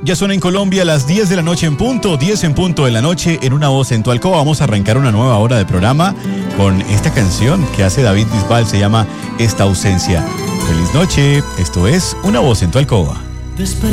Ya son en Colombia las 10 de la noche en punto, 10 en punto de la noche, en Una Voz en tu Alcoba. Vamos a arrancar una nueva hora de programa con esta canción que hace David Bisbal, se llama Esta Ausencia. Feliz noche, esto es Una Voz en tu Alcoba.